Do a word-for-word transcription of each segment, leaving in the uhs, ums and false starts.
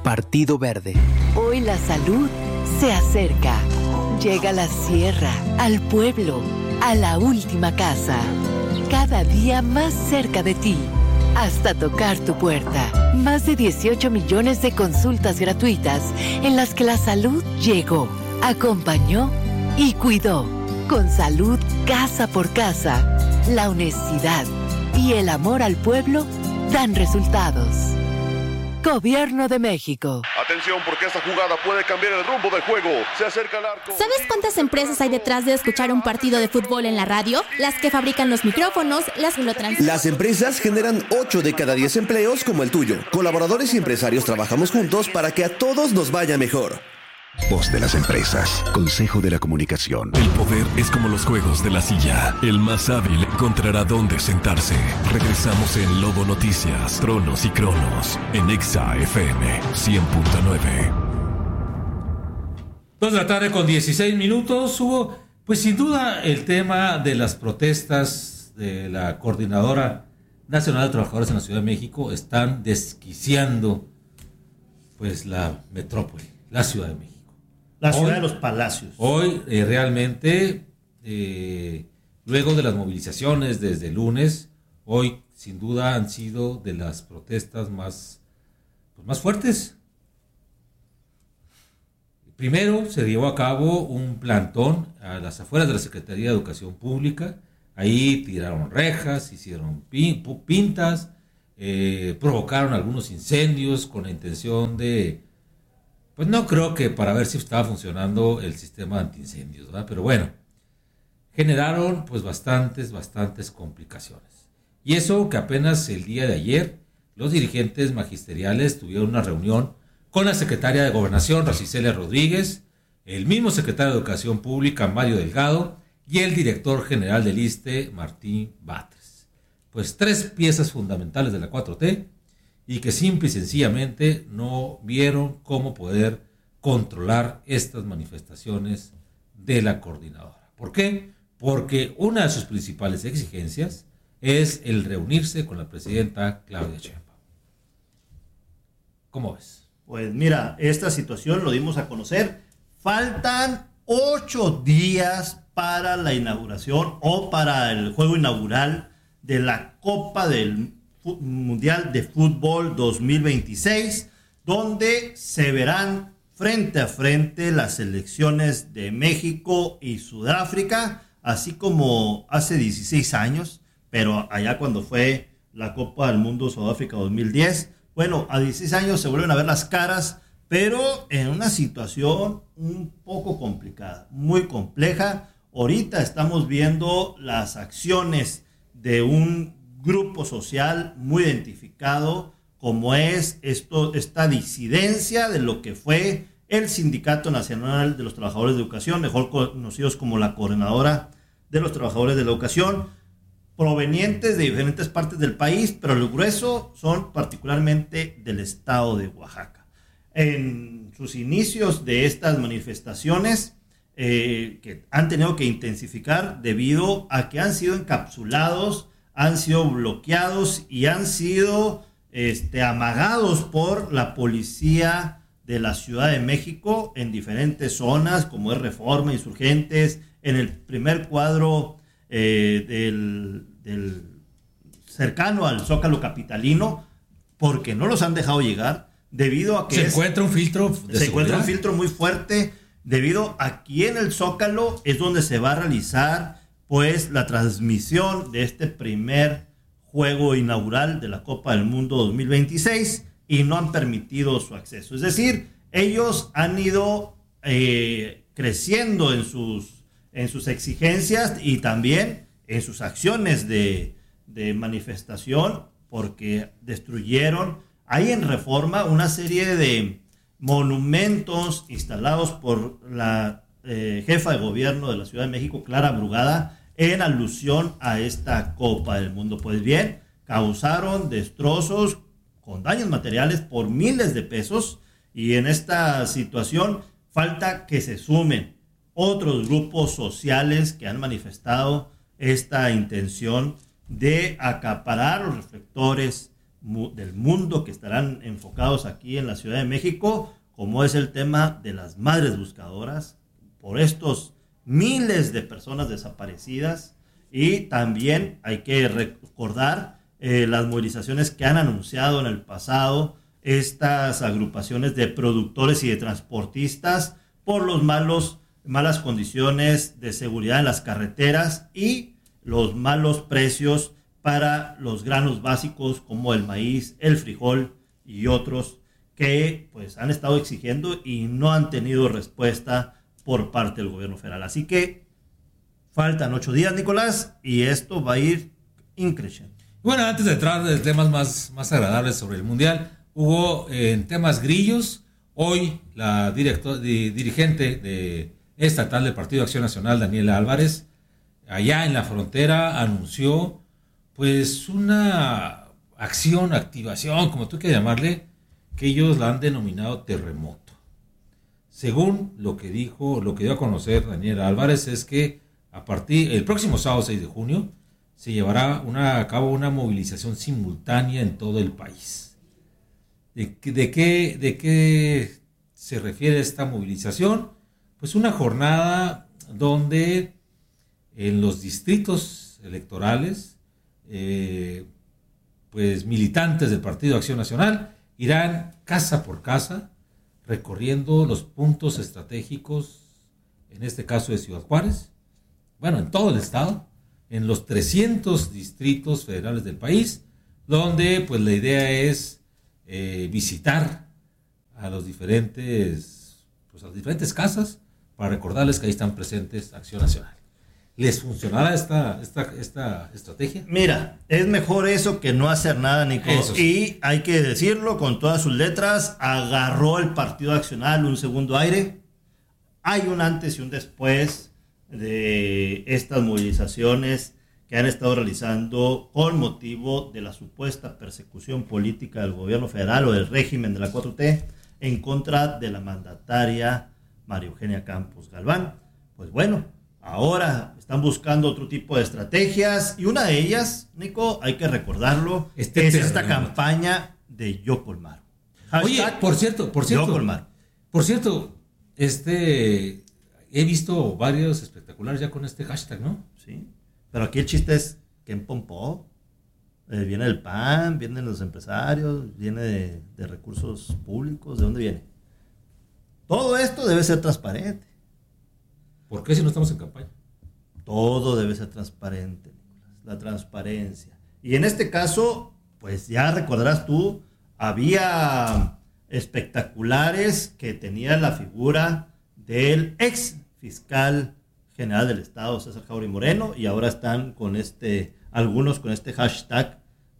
Partido Verde. Hoy la salud se acerca. Llega a la sierra, al pueblo, a la última casa. Cada día más cerca de ti, hasta tocar tu puerta. Más de dieciocho millones de consultas gratuitas en las que la salud llegó, acompañó y cuidó. Con salud casa por casa, la honestidad y el amor al pueblo dan resultados. Gobierno de México. Atención, porque esta jugada puede cambiar el rumbo del juego. Se acerca al arco. ¿Sabes cuántas empresas hay detrás de escuchar un partido de fútbol en la radio? Las que fabrican los micrófonos, las que lo transmiten. Las empresas generan ocho de cada diez empleos como el tuyo. Colaboradores y empresarios trabajamos juntos para que a todos nos vaya mejor. Voz de las empresas. Consejo de la Comunicación. El poder es como los juegos de la silla. El más hábil encontrará dónde sentarse. Regresamos en Lobo Noticias, Tronos y Cronos, en Exa F M cien punto nueve. Dos de la tarde con dieciséis minutos, Hugo. Pues sin duda el tema de las protestas de la Coordinadora Nacional de Trabajadores en la Ciudad de México están desquiciando pues la metrópoli, la Ciudad de México. La ciudad hoy, de los palacios. Hoy eh, realmente, eh, luego de las movilizaciones desde el lunes, hoy sin duda han sido de las protestas más, pues, más fuertes. Primero se llevó a cabo un plantón a las afueras de la Secretaría de Educación Pública. Ahí tiraron rejas, hicieron pin, pintas, eh, provocaron algunos incendios con la intención de... Pues no creo que para ver si estaba funcionando el sistema de antiincendios, ¿verdad? Pero bueno, generaron pues bastantes, bastantes complicaciones. Y eso que apenas el día de ayer los dirigentes magisteriales tuvieron una reunión con la secretaria de Gobernación, Rosicelia Rodríguez, el mismo secretario de Educación Pública, Mario Delgado, y el director general del ISSSTE, Martín Batres. Pues tres piezas fundamentales de la cuatro T, y que simple y sencillamente no vieron cómo poder controlar estas manifestaciones de la coordinadora. ¿Por qué? Porque una de sus principales exigencias es el reunirse con la presidenta Claudia Sheinbaum. ¿Cómo ves? Pues mira, esta situación lo dimos a conocer. Faltan ocho días para la inauguración o para el juego inaugural de la Copa del Mundial de Fútbol dos mil veintiséis, donde se verán frente a frente las selecciones de México y Sudáfrica, así como hace dieciséis años, pero allá cuando fue la Copa del Mundo Sudáfrica dos mil diez. Bueno, a dieciséis años se vuelven a ver las caras, pero en una situación un poco complicada, muy compleja. Ahorita estamos viendo las acciones de un grupo social muy identificado, como es esto, esta disidencia de lo que fue el Sindicato Nacional de los Trabajadores de Educación, mejor conocidos como la Coordinadora de los Trabajadores de la Educación, provenientes de diferentes partes del país, pero el grueso son particularmente del estado de Oaxaca. En sus inicios de estas manifestaciones, eh, que han tenido que intensificar debido a que han sido encapsulados, han sido bloqueados y han sido este, amagados por la policía de la Ciudad de México en diferentes zonas, como es Reforma, Insurgentes, en el primer cuadro eh, del, del cercano al Zócalo capitalino, porque no los han dejado llegar, debido a que se es, encuentra un filtro de se seguridad. encuentra un filtro muy fuerte, debido a aquí en el Zócalo es donde se va a realizar pues la transmisión de este primer juego inaugural de la Copa del Mundo dos mil veintiséis, y no han permitido su acceso. Es decir, ellos han ido eh, creciendo en sus, en sus exigencias y también en sus acciones de, de manifestación, porque destruyeron ahí en Reforma una serie de monumentos instalados por la eh, jefa de gobierno de la Ciudad de México, Clara Brugada, en alusión a esta Copa del Mundo. Pues bien, causaron destrozos con daños materiales por miles de pesos, y en esta situación falta que se sumen otros grupos sociales que han manifestado esta intención de acaparar los reflectores mu- del mundo que estarán enfocados aquí en la Ciudad de México, como es el tema de las madres buscadoras, por estos miles de personas desaparecidas, y también hay que recordar eh, las movilizaciones que han anunciado en el pasado estas agrupaciones de productores y de transportistas por los malos, malas condiciones de seguridad en las carreteras y los malos precios para los granos básicos como el maíz, el frijol y otros que pues han estado exigiendo y no han tenido respuesta por parte del gobierno federal. Así que faltan ocho días, Nicolás, y esto va a ir increciendo. Bueno, antes de entrar en temas más, más agradables sobre el Mundial, hubo eh, en temas grillos, hoy la director, di, dirigente de estatal del Partido de Acción Nacional, Daniela Álvarez, allá en la frontera anunció pues una acción, activación, como tú quieras llamarle, que ellos la han denominado terremoto. Según lo que dijo, lo que dio a conocer Daniela Álvarez, es que a partir el próximo sábado seis de junio se llevará una, a cabo una movilización simultánea en todo el país. ¿De, de, qué, ¿De qué se refiere esta movilización? Pues una jornada donde en los distritos electorales, eh, pues militantes del Partido de Acción Nacional irán casa por casa recorriendo los puntos estratégicos, en este caso de Ciudad Juárez, bueno, en todo el estado, en los trescientos distritos federales del país, donde pues la idea es eh, visitar a los diferentes, pues a las diferentes casas para recordarles que ahí están presentes Acción Nacional. ¿Les funcionará esta, esta, esta estrategia? Mira, es mejor eso que no hacer nada, Nico. Sí. Y hay que decirlo con todas sus letras, agarró el Partido Accional un segundo aire. Hay un antes y un después de estas movilizaciones que han estado realizando con motivo de la supuesta persecución política del gobierno federal o del régimen de la cuatro T en contra de la mandataria María Eugenia Campos Galván. Pues bueno, ahora están buscando otro tipo de estrategias y una de ellas, Nico, hay que recordarlo, este es esta campaña de Yo Colmaro. Oye, por cierto, por cierto, Yo Colmaro. Por cierto, este, he visto varios espectaculares ya con este hashtag, ¿no? Sí, pero aquí el chiste es ¿quién pompó? Eh, viene del P A N, vienen los empresarios, viene de, de recursos públicos, ¿de dónde viene? Todo esto debe ser transparente. ¿Por qué si no estamos en campaña? Todo debe ser transparente, Nicolás, la transparencia. Y en este caso, pues ya recordarás tú, había espectaculares que tenían la figura del ex fiscal general del Estado, César Jauregui Moreno, y ahora están con este, algunos con este hashtag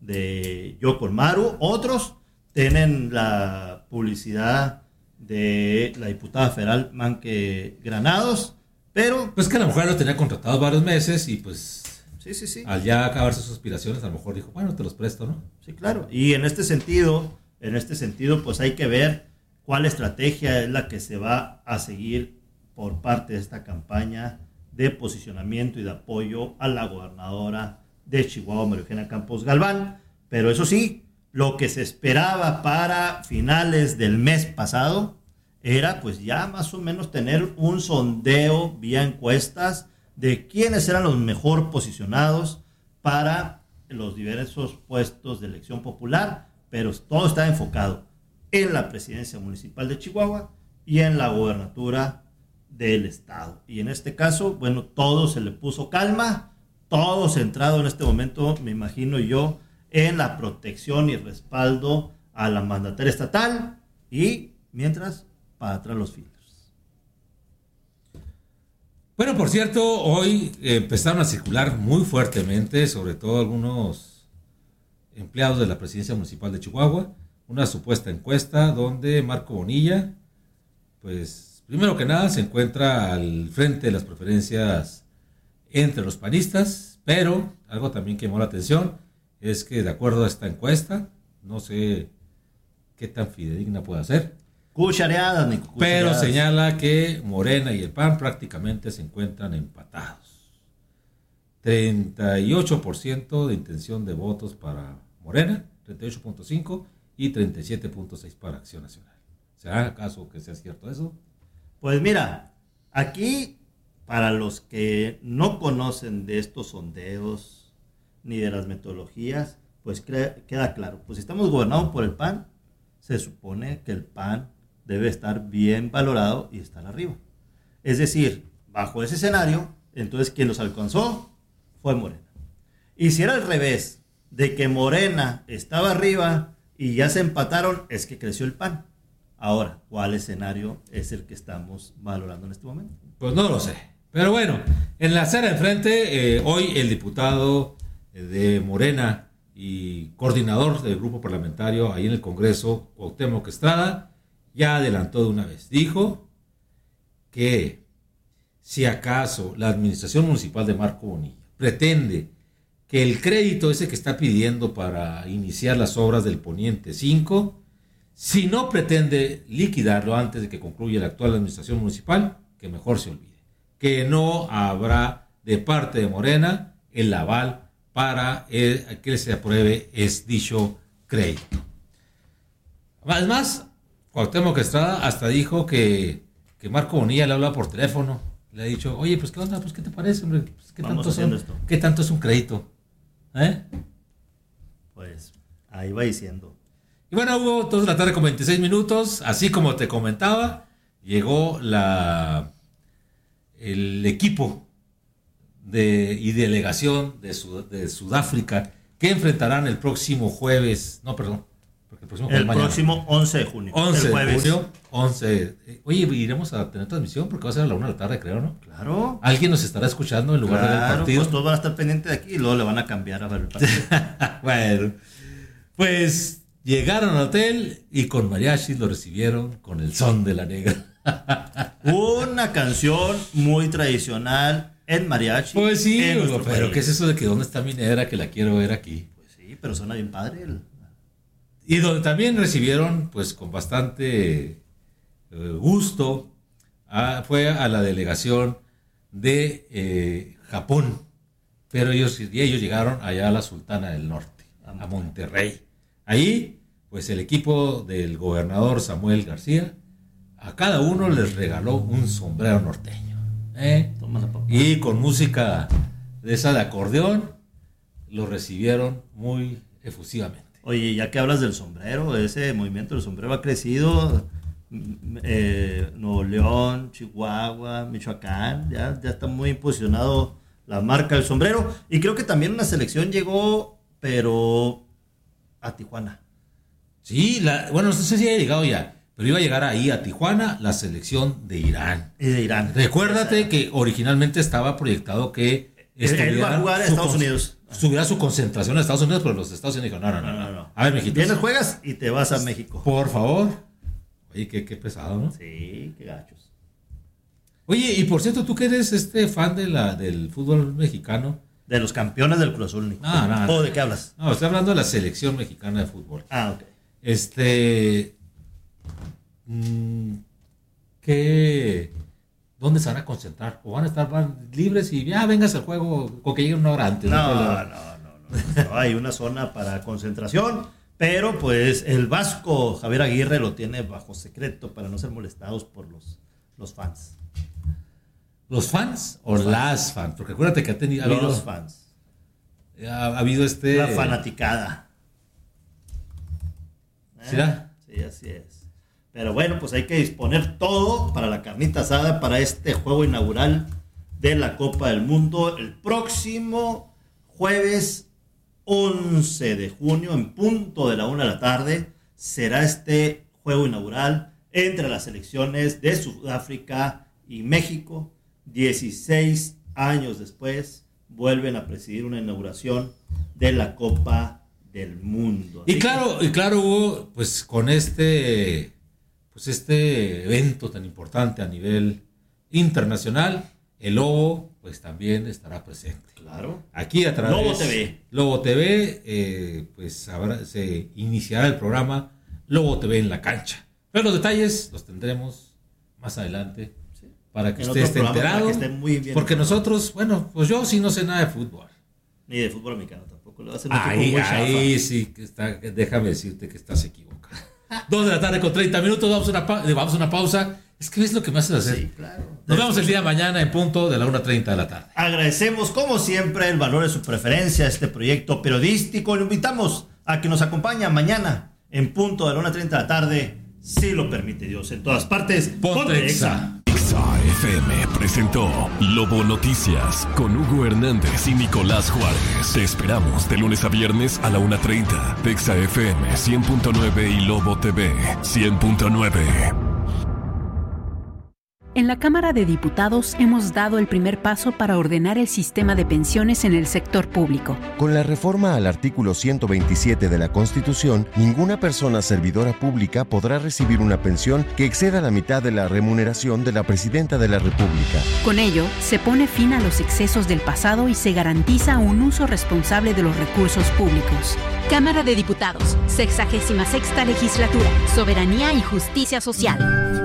de Yo Colmaro, otros tienen la publicidad de la diputada federal Manque Granados, pero... Pues que a la mujer lo tenía contratado varios meses y pues... Sí, sí, sí. Al ya acabarse sus aspiraciones, a lo mejor dijo, bueno, te los presto, ¿no? Sí, claro. Y en este sentido, en este sentido, pues hay que ver cuál estrategia es la que se va a seguir por parte de esta campaña de posicionamiento y de apoyo a la gobernadora de Chihuahua, María Eugenia Campos Galván. Pero eso sí, lo que se esperaba para finales del mes pasado era pues ya más o menos tener un sondeo vía encuestas de quiénes eran los mejor posicionados para los diversos puestos de elección popular, pero todo está enfocado en la presidencia municipal de Chihuahua y en la gobernatura del estado. Y en este caso, bueno, todo se le puso calma, todo centrado en este momento, me imagino yo, en la protección y respaldo a la mandataria estatal y mientras para atrás los filtros. Bueno, por cierto, hoy empezaron a circular muy fuertemente, sobre todo algunos empleados de la presidencia municipal de Chihuahua, una supuesta encuesta donde Marco Bonilla, pues primero que nada se encuentra al frente de las preferencias entre los panistas, pero algo también que llamó la atención es que de acuerdo a esta encuesta, no sé qué tan fidedigna puede ser, cuchareadas, Nico, pero señala que Morena y el P A N prácticamente se encuentran empatados. treinta y ocho por ciento de intención de votos para Morena, treinta y ocho punto cinco y treinta y siete punto seis para Acción Nacional. ¿Será acaso que sea cierto eso? Pues mira, aquí, para los que no conocen de estos sondeos ni de las metodologías, pues cre- queda claro. Pues si estamos gobernados por el P A N, se supone que el P A N debe estar bien valorado y estar arriba. Es decir, bajo ese escenario, entonces quien los alcanzó fue Morena. Y si era al revés, de que Morena estaba arriba y ya se empataron, es que creció el P A N. Ahora, ¿cuál escenario es el que estamos valorando en este momento? Pues no lo sé. Pero bueno, en la acera enfrente, eh, hoy el diputado eh, de Morena y coordinador del grupo parlamentario ahí en el Congreso, Cuauhtémoc Estrada, ya adelantó de una vez. Dijo que si acaso la administración municipal de Marco Bonilla pretende que el crédito ese que está pidiendo para iniciar las obras del Poniente cinco, si no pretende liquidarlo antes de que concluya la actual administración municipal, que mejor se olvide. Que no habrá de parte de Morena el aval para el, que se apruebe es dicho crédito. Además, Cuauhtémoc Estrada hasta dijo que, que Marco Bonilla le habla por teléfono. Le ha dicho, oye, pues qué onda, pues qué te parece, hombre, pues, ¿qué, tanto son, esto. ¿qué tanto es un crédito? ¿Eh? Pues ahí va diciendo. Y bueno, hubo dos de la tarde con veintiséis minutos, así como te comentaba, llegó la el equipo de, y delegación de, Sud, de Sudáfrica que enfrentarán el próximo jueves, no, perdón, porque el próximo el jueves próximo mañana. once de junio. once el jueves. de junio, once. Oye, iremos a tener transmisión porque va a ser a la una de la tarde, creo, ¿no? Claro. ¿Alguien nos estará escuchando en lugar claro, de ver el partido? Pues todos van a estar pendientes de aquí y luego le van a cambiar a ver el partido. Bueno, pues llegaron al hotel y con mariachis lo recibieron con el son de la negra. Una canción muy tradicional en mariachi. Pues sí, en pero país. ¿qué es eso de que dónde está mi negra que la quiero ver aquí? Pues sí, pero suena bien padre. El... Y donde también recibieron, pues con bastante eh, gusto, a, fue a la delegación de eh, Japón. Pero ellos, y ellos llegaron allá a la Sultana del Norte, a Monterrey. Ahí, pues el equipo del gobernador Samuel García, a cada uno les regaló un sombrero norteño. ¿eh? Y con música de esa de acordeón, lo recibieron muy efusivamente. Oye, ya que hablas del sombrero, ese movimiento del sombrero ha crecido. Eh, Nuevo León, Chihuahua, Michoacán, ya, ya está muy posicionado la marca del sombrero. Y creo que también una selección llegó, pero a Tijuana. Sí, la, bueno, no sé si ha llegado ya, pero iba a llegar ahí a Tijuana la selección de Irán. Y de Irán. Recuérdate Esa. que originalmente estaba proyectado que él va a jugar a Estados Unidos. Tuviera su concentración en Estados Unidos, pero los Estados Unidos dijeron, no, no, no, no, no. A ver, México. Vienes, juegas y te vas a México. Por favor. Oye, qué, qué pesado, ¿no? Sí, qué gachos. Oye, y por cierto, tú que eres este fan de la, del fútbol mexicano. De los campeones del Cruz Azul. No, no, no. ¿O de qué hablas? No, estoy hablando de la selección mexicana de fútbol. Ah, ok. Este... Mmm, ¿Qué... ¿Dónde se van a concentrar? ¿O van a estar van libres y ya vengas al juego con que lleguen una hora antes? No, no, no, no, no, no. Hay una zona para concentración, pero pues el Vasco Javier Aguirre lo tiene bajo secreto para no ser molestados por los, los fans. ¿Los fans o los las fans. fans? Porque acuérdate que ha tenido... Ha los habido, fans. Ha, ha habido este... La fanaticada. ¿Sí? ¿Eh? Sí, así es. Pero bueno, pues hay que disponer todo para la carnita asada, para este juego inaugural de la Copa del Mundo el próximo jueves once de junio en punto de la una de la tarde. Será este juego inaugural entre las selecciones de Sudáfrica y México. dieciséis años después vuelven a presidir una inauguración de la Copa del Mundo. Así Y claro, que, y claro, Hugo, pues con este... Pues este evento tan importante a nivel internacional, el Lobo pues también estará presente. Claro. Aquí a través Lobo T V. Lobo T V, eh, pues habrá, se iniciará el programa Lobo T V en la cancha. Pero los detalles los tendremos más adelante para que En usted otro esté programa, enterado. para que esté muy bien porque informado. nosotros, bueno, pues yo sí no sé nada de fútbol. Ni de fútbol americano tampoco. Le va a hacer ahí ahí sí, que está, déjame decirte que estás equivocado. Dos de la tarde con treinta minutos, vamos a una, pa- vamos a una pausa. Es que ves lo que me haces hacer. Sí, claro. Nos vemos el día de mañana en punto de la una treinta de la tarde. Agradecemos, como siempre, el valor de su preferencia a este proyecto periodístico. Le invitamos a que nos acompañe mañana en punto de la una treinta de la tarde, si lo permite Dios. En todas partes, ponte Exa. Exa F M presentó Lobo Noticias con Hugo Hernández y Nicolás Juárez. Te esperamos de lunes a viernes a la una treinta de Exa F M cien punto nueve y Lobo T V cien punto nueve. En la Cámara de Diputados hemos dado el primer paso para ordenar el sistema de pensiones en el sector público. Con la reforma al artículo ciento veintisiete de la Constitución, ninguna persona servidora pública podrá recibir una pensión que exceda la mitad de la remuneración de la Presidenta de la República. Con ello, se pone fin a los excesos del pasado y se garantiza un uso responsable de los recursos públicos. Cámara de Diputados, sexagésima sexta legislatura, soberanía y justicia social.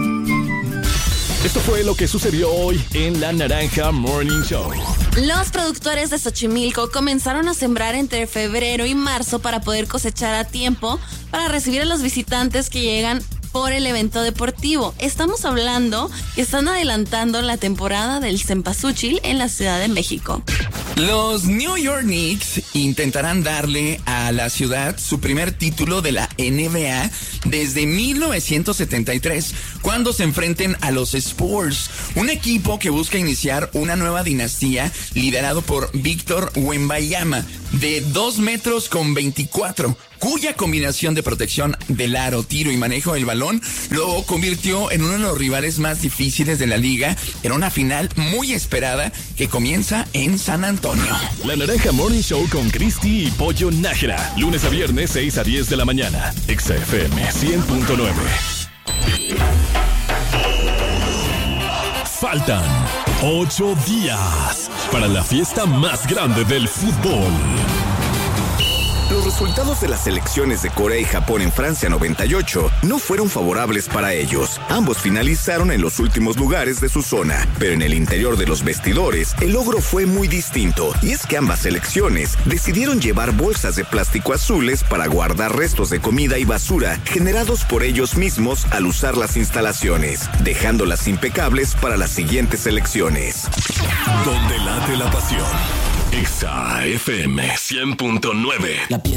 Esto fue lo que sucedió hoy en La Naranja Morning Show. Los productores de Xochimilco comenzaron a sembrar entre febrero y marzo para poder cosechar a tiempo para recibir a los visitantes que llegan por el evento deportivo. Estamos hablando que están adelantando la temporada del Cempasúchil en la Ciudad de México. Los New York Knicks intentarán darle a la ciudad su primer título de la N B A desde mil novecientos setenta y tres, cuando se enfrenten a los Spurs, un equipo que busca iniciar una nueva dinastía liderado por Víctor Wembanyama, de dos metros con veinticuatro, cuya combinación de protección del aro, tiro y manejo del balón lo convirtió en uno de los rivales más difíciles de la liga en una final muy esperada que comienza en San Antonio. La Naranja Morning Show con Cristi y Pollo Nájera, lunes a viernes seis a diez de la mañana. Exa F M cien punto nueve. Faltan ocho días para la fiesta más grande del fútbol. Los resultados de las selecciones de Corea y Japón en Francia noventa y ocho no fueron favorables para ellos. Ambos finalizaron en los últimos lugares de su zona, pero en el interior de los vestidores el logro fue muy distinto, y es que ambas selecciones decidieron llevar bolsas de plástico azules para guardar restos de comida y basura generados por ellos mismos al usar las instalaciones, dejándolas impecables para las siguientes selecciones. Donde late la pasión. Exa F M cien punto nueve. La piel